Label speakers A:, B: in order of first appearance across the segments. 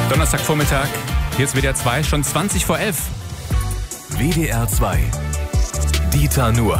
A: Donnerstagvormittag, hier ist WDR 2, schon 20 vor 11.
B: WDR 2, Dieter Nuhr.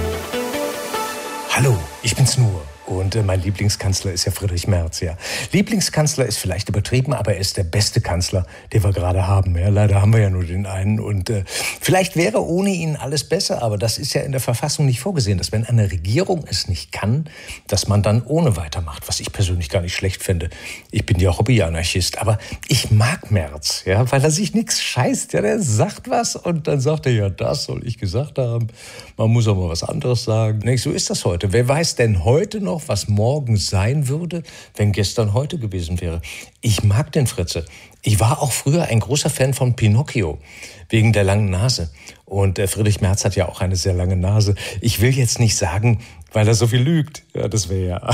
C: Hallo, ich bin's Nuhr. Und mein Lieblingskanzler ist ja Friedrich Merz, ja. Lieblingskanzler ist vielleicht übertrieben, aber er ist der beste Kanzler, den wir gerade haben. Ja, leider haben wir ja nur den einen. Und vielleicht wäre ohne ihn alles besser, aber das ist ja in der Verfassung nicht vorgesehen, dass wenn eine Regierung es nicht kann, dass man dann ohne weitermacht, was ich persönlich gar nicht schlecht finde. Ich bin ja Hobby-Anarchist, aber ich mag Merz, ja, weil er sich nichts scheißt. Ja, der sagt was und dann sagt er, ja, das soll ich gesagt haben. Man muss auch mal was anderes sagen. Nee, so ist das heute. Wer weiß denn heute noch, was morgen sein würde, wenn gestern heute gewesen wäre? Ich mag den Fritze. Ich war auch früher ein großer Fan von Pinocchio, wegen der langen Nase. Und Friedrich Merz hat ja auch eine sehr lange Nase. Ich will jetzt nicht sagen, weil er so viel lügt. Ja, das wäre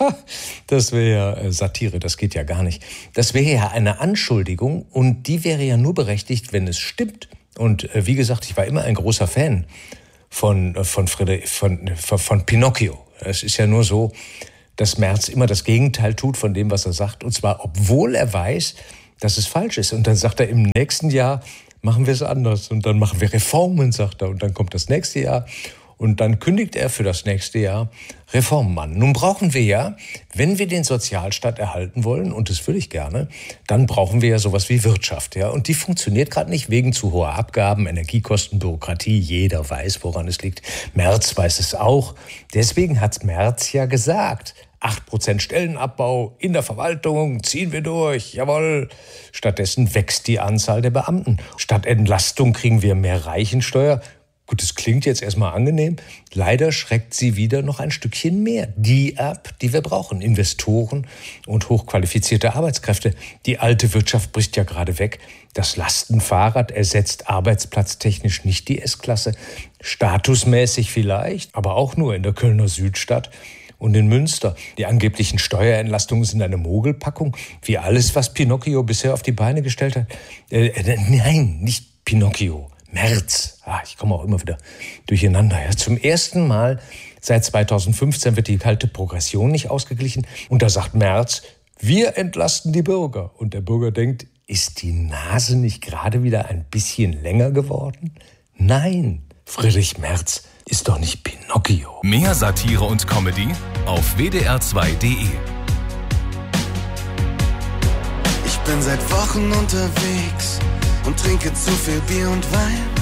C: ja Satire, das geht ja gar nicht. Das wäre ja eine Anschuldigung und die wäre ja nur berechtigt, wenn es stimmt. Und wie gesagt, ich war immer ein großer Fan von Pinocchio. Es ist ja nur so, dass Merz immer das Gegenteil tut von dem, was er sagt. Und zwar, obwohl er weiß, dass es falsch ist. Und dann sagt er, im nächsten Jahr machen wir es anders. Und dann machen wir Reformen, sagt er. Und dann kommt das nächste Jahr. Und dann kündigt er für das nächste Jahr Reformen an. Nun brauchen wir ja, wenn wir den Sozialstaat erhalten wollen, und das würde ich gerne, dann brauchen wir ja sowas wie Wirtschaft. Ja? Und die funktioniert gerade nicht wegen zu hoher Abgaben, Energiekosten, Bürokratie. Jeder weiß, woran es liegt. Merz weiß es auch. Deswegen hat Merz ja gesagt, 8% Stellenabbau in der Verwaltung, ziehen wir durch, jawohl. Stattdessen wächst die Anzahl der Beamten. Statt Entlastung kriegen wir mehr Reichensteuer. Gut, das klingt jetzt erstmal angenehm. Leider schreckt sie wieder noch ein Stückchen mehr die ab, die wir brauchen. Investoren und hochqualifizierte Arbeitskräfte. Die alte Wirtschaft bricht ja gerade weg. Das Lastenfahrrad ersetzt arbeitsplatztechnisch nicht die S-Klasse. Statusmäßig vielleicht, aber auch nur in der Kölner Südstadt und in Münster. Die angeblichen Steuerentlastungen sind eine Mogelpackung, wie alles, was Pinocchio bisher auf die Beine gestellt hat. Nein, nicht Pinocchio. Merz. Ich komme auch immer wieder durcheinander. Ja. Zum ersten Mal seit 2015 wird die kalte Progression nicht ausgeglichen. Und da sagt Merz, wir entlasten die Bürger. Und der Bürger denkt, ist die Nase nicht gerade wieder ein bisschen länger geworden? Nein, Friedrich Merz ist doch nicht Pinocchio.
B: Mehr Satire und Comedy auf wdr2.de.
D: Ich bin seit Wochen unterwegs und trinke zu viel Bier und Wein.